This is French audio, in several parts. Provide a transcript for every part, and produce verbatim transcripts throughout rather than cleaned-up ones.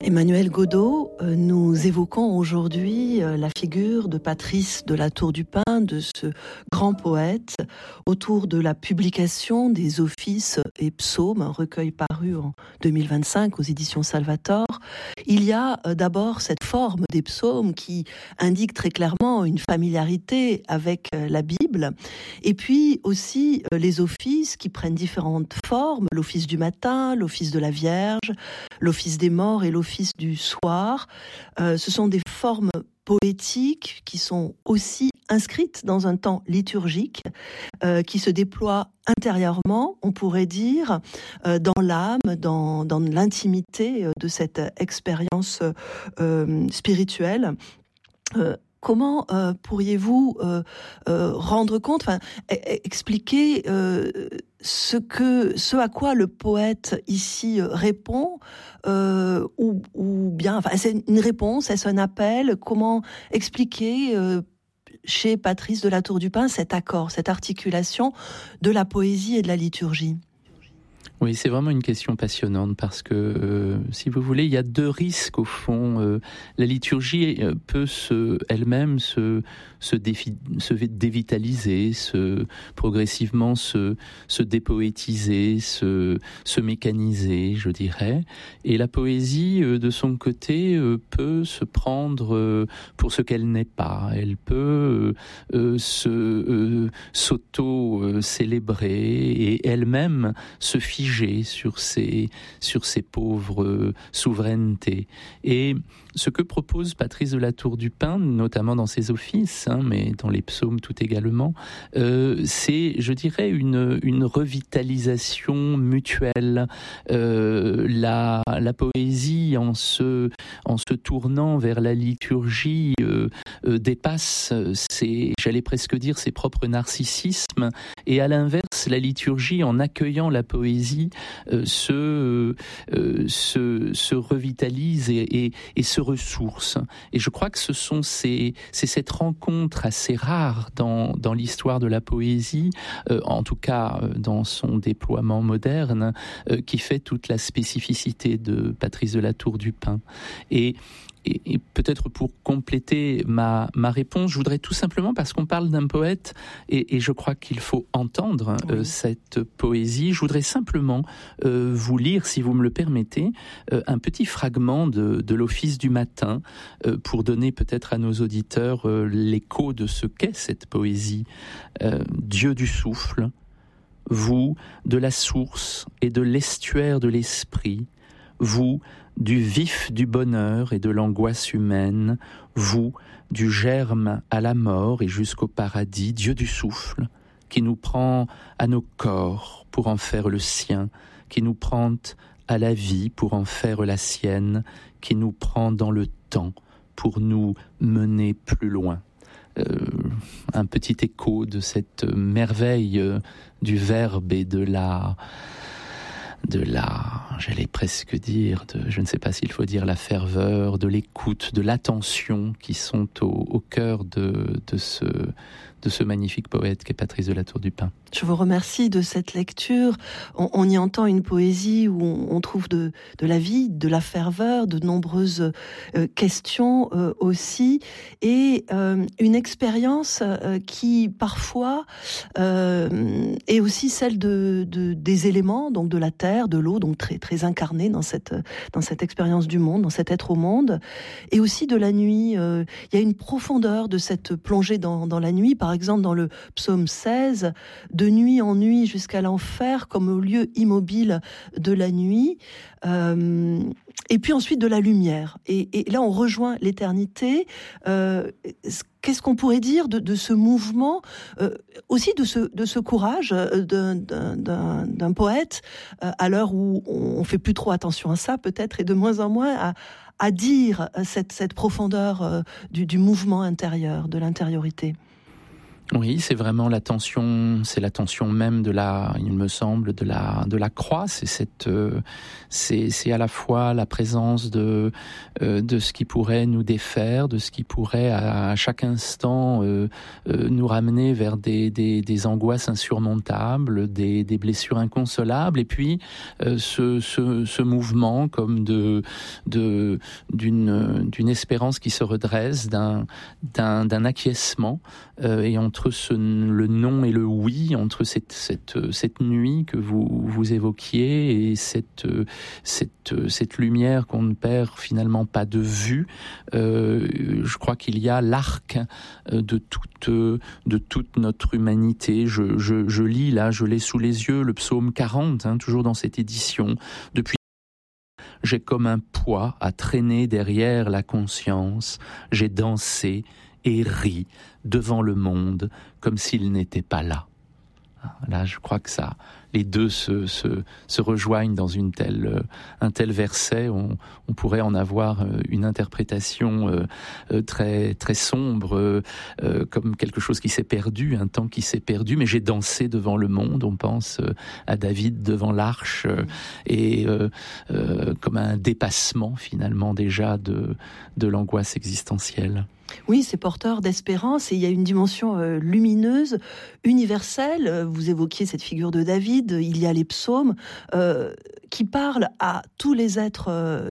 Emmanuel Godeau, euh, nous évoquons aujourd'hui euh, la figure de Patrice de la Tour du Pin, de ce grand poète, autour de la publication des Offices et Psaumes, un recueil paru en deux mille vingt-cinq aux éditions Salvator. Il y a euh, d'abord cette forme des psaumes qui indique très clairement une familiarité avec euh, la Bible, et puis aussi euh, les offices qui prennent différentes formes, l'office du matin, l'office de la Vierge, l'office des morts et l'office du soir. Euh, ce sont des formes poétiques qui sont aussi inscrites dans un temps liturgique, euh, qui se déploient intérieurement, on pourrait dire, euh, dans l'âme, dans, dans l'intimité de cette expérience euh, spirituelle. Euh, Comment euh, pourriez-vous euh, euh, rendre compte, enfin, expliquer euh, ce que, ce à quoi le poète ici répond, euh, ou, ou bien, enfin, c'est une réponse, est-ce un appel? Comment expliquer euh, chez Patrice de la Tour du Pin cet accord, cette articulation de la poésie et de la liturgie? Oui, c'est vraiment une question passionnante parce que, euh, si vous voulez, il y a deux risques au fond. Euh, la liturgie peut se, elle-même se, se, défi, se dévitaliser, se, progressivement se, se dépoétiser, se, se mécaniser, je dirais. Et la poésie, euh, de son côté, euh, peut se prendre euh, pour ce qu'elle n'est pas. Elle peut euh, euh, se, euh, s'auto-célébrer et elle-même se figer sur ces, sur ces pauvres souverainetés. Et ce que propose Patrice de la Tour du Pin, notamment dans ses offices, hein, mais dans les psaumes tout également, euh, c'est, je dirais, une, une revitalisation mutuelle. Euh, la, la poésie, en se, en se tournant vers la liturgie, euh, euh, dépasse ses, j'allais presque dire, ses propres narcissismes, et à l'inverse, la liturgie, en accueillant la poésie, euh, se, euh, se, se revitalise et, et, et se ressource. Et je crois que ce sont ces, c'est cette rencontre assez rare dans, dans l'histoire de la poésie, euh, en tout cas dans son déploiement moderne, euh, qui fait toute la spécificité de Patrice de la Tour du Pin. Et Et, et peut-être pour compléter ma, ma réponse, je voudrais tout simplement, parce qu'on parle d'un poète, et, et je crois qu'il faut entendre oui. euh, cette poésie, je voudrais simplement euh, vous lire, si vous me le permettez, euh, un petit fragment de, de l'Office du matin, euh, pour donner peut-être à nos auditeurs euh, l'écho de ce qu'est cette poésie. Euh, Dieu du souffle, vous, de la source et de l'estuaire de l'esprit, vous, du vif du bonheur et de l'angoisse humaine, vous, du germe à la mort et jusqu'au paradis, Dieu du souffle, qui nous prend à nos corps pour en faire le sien, qui nous prend à la vie pour en faire la sienne, qui nous prend dans le temps pour nous mener plus loin. Euh, un petit écho de cette merveille euh, du verbe et de la... de la, j'allais presque dire, de, je ne sais pas s'il faut dire la ferveur, de l'écoute, de l'attention qui sont au, au cœur de, de, ce, de ce magnifique poète qu'est Patrice de la Tour du Pin. Je vous remercie de cette lecture. On, on y entend une poésie où on, on trouve de, de la vie, de la ferveur, de nombreuses euh, questions euh, aussi, et euh, une expérience euh, qui parfois euh, est aussi celle de, de, des éléments, donc de la terre, de l'eau, donc très, très incarnée dans cette, dans cette expérience du monde, dans cet être au monde, et aussi de la nuit. Euh, il y a une profondeur de cette plongée dans, dans la nuit, par exemple dans le psaume seize, de nuit en nuit jusqu'à l'enfer, comme au lieu immobile de la nuit, euh, et puis ensuite de la lumière. Et, et là, on rejoint l'éternité. Euh, qu'est-ce qu'on pourrait dire de, de ce mouvement, euh, aussi de ce, de ce courage d'un, d'un, d'un poète, euh, à l'heure où on fait plus trop attention à ça, peut-être, et de moins en moins à, à dire cette, cette profondeur euh, du, du mouvement intérieur, de l'intériorité? Oui, c'est vraiment la tension, c'est la tension même de la, il me semble, de la de la croix. C'est cette, euh, c'est c'est à la fois la présence de euh, de ce qui pourrait nous défaire, de ce qui pourrait à, à chaque instant euh, euh, nous ramener vers des des des angoisses insurmontables, des des blessures inconsolables, et puis euh, ce ce ce mouvement comme de de d'une d'une espérance qui se redresse, d'un d'un d'un acquiescement euh, et on entre ce, le non et le oui, entre cette, cette, cette nuit que vous, vous évoquiez et cette, cette, cette lumière qu'on ne perd finalement pas de vue, euh, je crois qu'il y a l'arc de toute, de toute notre humanité. Je, je, je lis là, je l'ai sous les yeux, le psaume quarante, hein, toujours dans cette édition. Depuis j'ai comme un poids à traîner derrière la conscience, j'ai dansé et ri devant le monde comme s'il n'était pas là. Là, je crois que ça, les deux se, se, se rejoignent dans une telle, un tel verset. On, on pourrait en avoir une interprétation euh, très, très sombre, euh, comme quelque chose qui s'est perdu, un temps qui s'est perdu. Mais j'ai dansé devant le monde. On pense à David devant l'arche, euh, et euh, euh, comme un dépassement finalement déjà de, de l'angoisse existentielle. Oui, c'est porteur d'espérance et il y a une dimension euh, lumineuse, universelle. Vous évoquiez cette figure de David, il y a les psaumes euh, qui parlent à tous les êtres euh,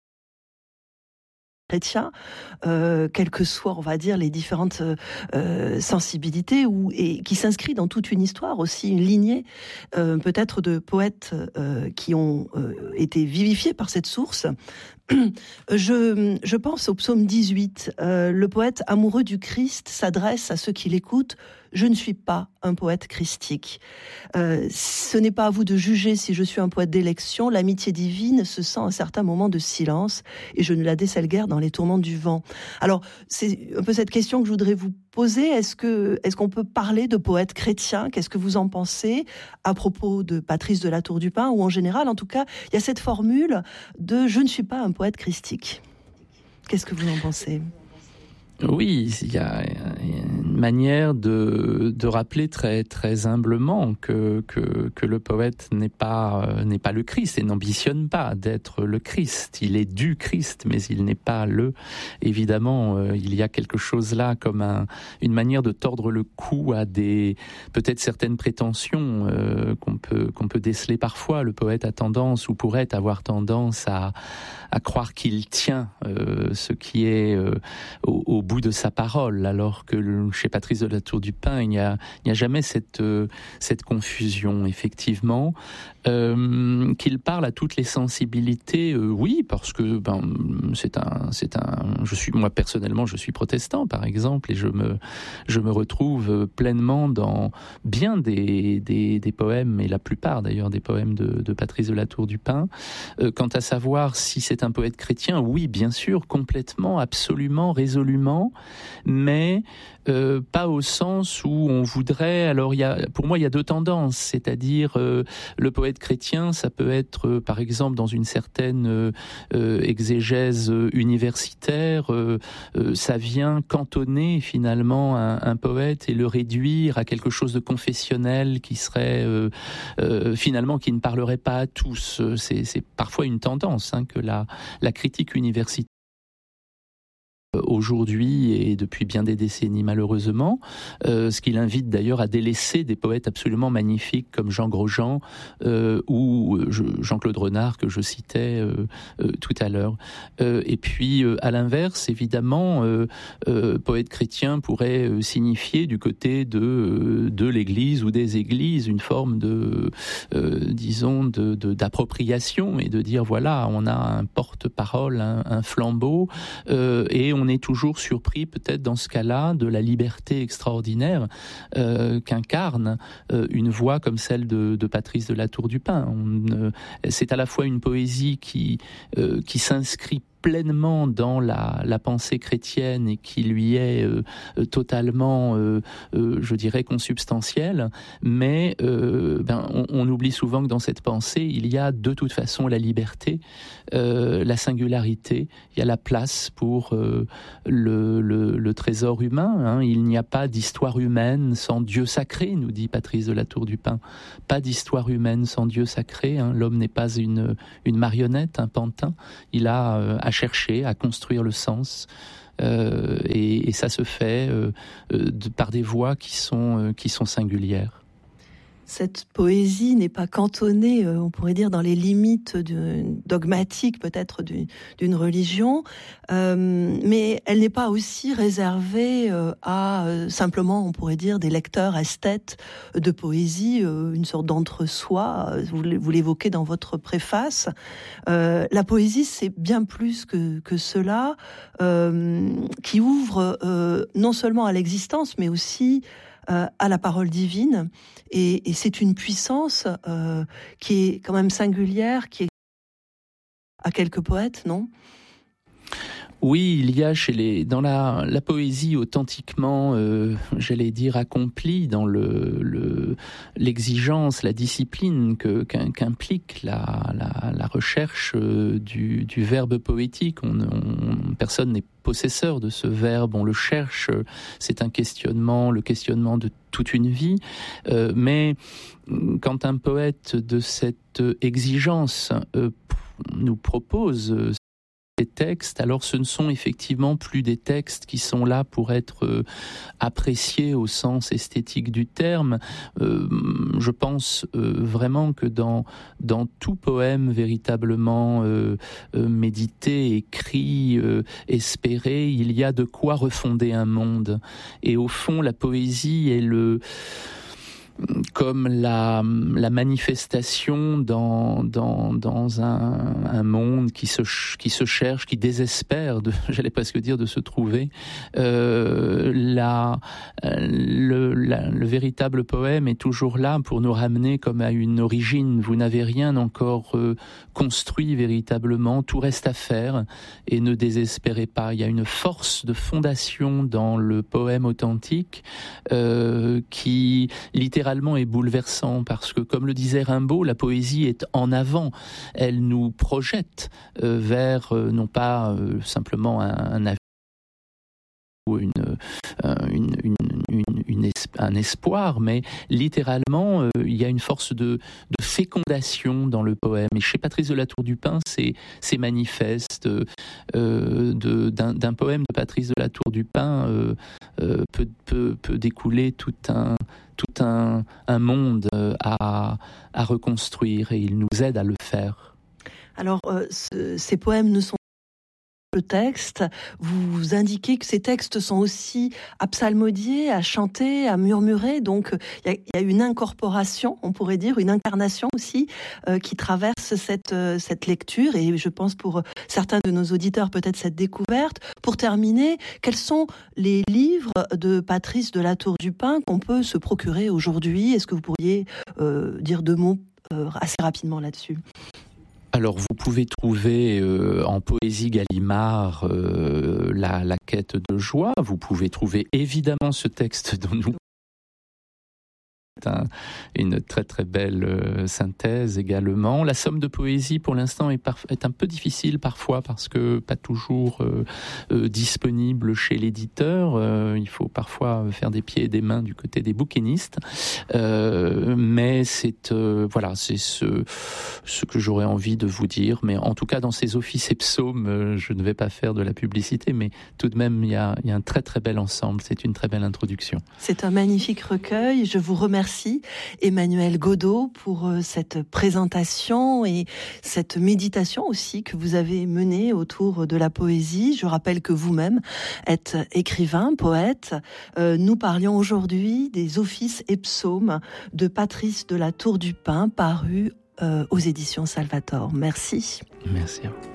chrétiens, euh, quelles que soient, on va dire, les différentes euh, sensibilités, ou, et qui s'inscrit dans toute une histoire aussi, une lignée euh, peut-être de poètes euh, qui ont euh, été vivifiés par cette source. Je, je pense au psaume dix-huit. Euh, le poète amoureux du Christ s'adresse à ceux qui l'écoutent. Je ne suis pas un poète christique. Euh, ce n'est pas à vous de juger si je suis un poète d'élection. L'amitié divine se sent à un certain moment de silence et je ne la décèle guère dans les tourments du vent. Alors, c'est un peu cette question que je voudrais vous poser. Est-ce que, est-ce qu'on peut parler de poète chrétien ? Qu'est-ce que vous en pensez à propos de Patrice de la Tour du Pin, ou en général, en tout cas, il y a cette formule de « je ne suis pas un poète christique ». Qu'est-ce que vous en pensez ? Oui, il y a une manière de, de rappeler très, très humblement que, que, que le poète n'est pas, euh, n'est pas le Christ et n'ambitionne pas d'être le Christ. Il est du Christ, mais il n'est pas le. Évidemment, euh, il y a quelque chose là comme un, une manière de tordre le cou à des, peut-être certaines prétentions euh, qu'on peut, qu'on peut déceler parfois. Le poète a tendance, ou pourrait avoir tendance à, à croire qu'il tient euh, ce qui est euh, au, au bout de sa parole, alors que le, chez Patrice de la Tour du Pin, il n'y a, il n'y a jamais cette, euh, cette confusion, effectivement. Euh, qu'il parle à toutes les sensibilités, euh, oui, parce que ben, c'est un, c'est un, je suis, moi personnellement, je suis protestant, par exemple, et je me, je me retrouve pleinement dans bien des, des, des poèmes, et la plupart d'ailleurs des poèmes de, de Patrice de la Tour du Pin. Euh, quant à savoir si c'est un poète chrétien, oui, bien sûr, complètement, absolument, résolument, mais euh, pas au sens où on voudrait. Alors, il y a, pour moi, il y a deux tendances, c'est-à-dire euh, le poète chrétien, ça peut être, euh, par exemple, dans une certaine euh, euh, exégèse universitaire, euh, euh, ça vient cantonner finalement un, un poète et le réduire à quelque chose de confessionnel qui serait euh, euh, finalement qui ne parlerait pas à tous. C'est, c'est parfois une tendance hein, que la, la critique universitaire aujourd'hui et depuis bien des décennies malheureusement, euh, ce qui l'invite d'ailleurs à délaisser des poètes absolument magnifiques comme Jean Grosjean euh, ou je, Jean-Claude Renard que je citais euh, euh, tout à l'heure. Euh, et puis euh, à l'inverse, évidemment, euh, euh, poète chrétien pourrait euh, signifier du côté de, euh, de l'Église ou des églises une forme de, euh, disons, de, de, d'appropriation et de dire voilà, on a un porte-parole, un, un flambeau euh, et on On est toujours surpris, peut-être dans ce cas-là, de la liberté extraordinaire euh, qu'incarne euh, une voix comme celle de, de Patrice de la Tour du Pin. On, euh, c'est à la fois une poésie qui, euh, qui s'inscrit pleinement dans la, la pensée chrétienne et qui lui est euh, totalement, euh, euh, je dirais, consubstantielle, mais euh, ben, on, on oublie souvent que dans cette pensée, il y a de toute façon la liberté, euh, la singularité, il y a la place pour euh, le, le, le trésor humain, hein. Il n'y a pas d'histoire humaine sans Dieu sacré, nous dit Patrice de la Tour du Pin. Pas d'histoire humaine sans Dieu sacré, hein. L'homme n'est pas une, une marionnette, un pantin, il a euh, à chercher, à construire le sens. Euh, et, et ça se fait euh, euh, de, par des voies qui sont, euh, qui sont singulières. Cette poésie n'est pas cantonnée, euh, on pourrait dire, dans les limites de, dogmatiques peut-être d'une, d'une religion, euh, mais elle n'est pas aussi réservée euh, à euh, simplement, on pourrait dire, des lecteurs esthètes de poésie, euh, une sorte d'entre-soi. Vous, vous l'évoquez dans votre préface. Euh, la poésie, c'est bien plus que, que cela, euh, qui ouvre euh, non seulement à l'existence, mais aussi Euh, à la parole divine, et, et c'est une puissance euh, qui est quand même singulière, qui est à quelques poètes, non ? Oui, il y a chez les dans la, la poésie authentiquement, euh, j'allais dire accomplie dans le, le l'exigence, la discipline que qu'implique la, la, la recherche euh, du, du verbe poétique. On, on, personne n'est possesseur de ce verbe, on le cherche. C'est un questionnement, le questionnement de toute une vie. Euh, mais quand un poète de cette exigence euh, nous propose des textes, alors ce ne sont effectivement plus des textes qui sont là pour être euh, appréciés au sens esthétique du terme. Euh, je pense euh, vraiment que dans, dans tout poème véritablement euh, euh, médité, écrit, euh, espéré, il y a de quoi refonder un monde. Et au fond, la poésie est le... comme la, la manifestation dans, dans, dans un, un monde qui se, qui se cherche, qui désespère, de, j'allais presque dire, de se trouver. Euh, la, le, la, le véritable poème est toujours là pour nous ramener comme à une origine. Vous n'avez rien encore euh, construit véritablement, tout reste à faire, et ne désespérez pas. Il y a une force de fondation dans le poème authentique euh, qui, littéralement, est bouleversant, parce que, comme le disait Rimbaud, la poésie est en avant. Elle nous projette euh, vers, euh, non pas euh, simplement un, un avenir ou une, euh, une, une, une, une es- un espoir, mais littéralement, euh, il y a une force de, de fécondation dans le poème. Et chez Patrice de la Tour du Pin, c'est, c'est manifeste. Euh, de, d'un, d'un poème de Patrice de la Tour du Pin euh, euh, peut, peut, peut découler tout un tout un, un monde à, à reconstruire, et il nous aide à le faire. Alors, euh, ce, ces poèmes ne sont le texte, vous indiquez que ces textes sont aussi à psalmodier, à chanter, à murmurer, donc il y, y a une incorporation, on pourrait dire, une incarnation aussi, euh, qui traverse cette, euh, cette lecture, et je pense pour certains de nos auditeurs peut-être cette découverte. Pour terminer, quels sont les livres de Patrice de la Tour du Pin qu'on peut se procurer aujourd'hui ? Est-ce que vous pourriez euh, dire deux mots euh, assez rapidement là-dessus ? Alors, vous pouvez trouver euh, en poésie Gallimard euh, la, la quête de joie. Vous pouvez trouver évidemment ce texte dont nous Un, une très très belle euh, synthèse également. La somme de poésie pour l'instant est, parf- est un peu difficile parfois, parce que pas toujours euh, euh, disponible chez l'éditeur. Euh, il faut parfois faire des pieds et des mains du côté des bouquinistes. Euh, mais c'est euh, voilà, c'est ce, ce que j'aurais envie de vous dire. Mais en tout cas, dans ces offices et psaumes, euh, je ne vais pas faire de la publicité, mais tout de même, il y a, il y a un très très bel ensemble. C'est une très belle introduction. C'est un magnifique recueil. Je vous remercie. Merci Emmanuel Godeau pour cette présentation et cette méditation aussi que vous avez menée autour de la poésie. Je rappelle que vous-même êtes écrivain, poète. Euh, nous parlions aujourd'hui des offices et psaumes de Patrice de la Tour du Pin, parus euh, aux éditions Salvator. Merci. Merci à vous.